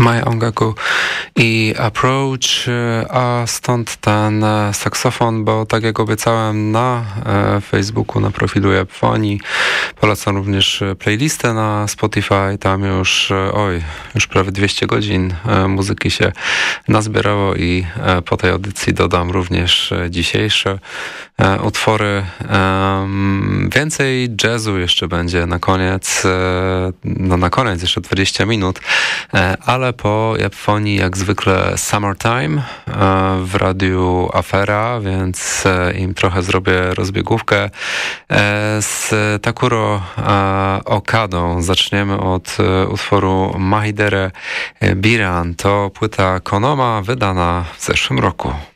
My Ongaku i Approach, a stąd ten saksofon, bo tak jak obiecałem na Facebooku, na profilu Japfonii, polecam również playlistę na Spotify, tam już prawie 200 godzin muzyki się nazbierało i po tej audycji dodam również dzisiejsze utwory. Więcej jazzu jeszcze będzie na koniec, na koniec jeszcze 20 minut, ale po Japfonii jak zwykle Summertime w radiu Afera, więc im trochę zrobię rozbiegówkę. Z Takuro Okadą zaczniemy od utworu Mahidere Biran. To płyta Konoma wydana w zeszłym roku.